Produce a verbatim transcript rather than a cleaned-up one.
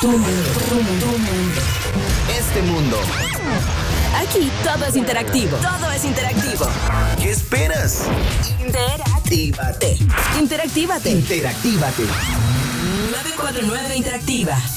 Tu mundo, tu mundo, tu mundo. Este mundo. Aquí todo es interactivo. Todo es interactivo. ¿Qué esperas? Interactívate. Interactívate. Interactívate. nueve cuatro nueve Interactiva.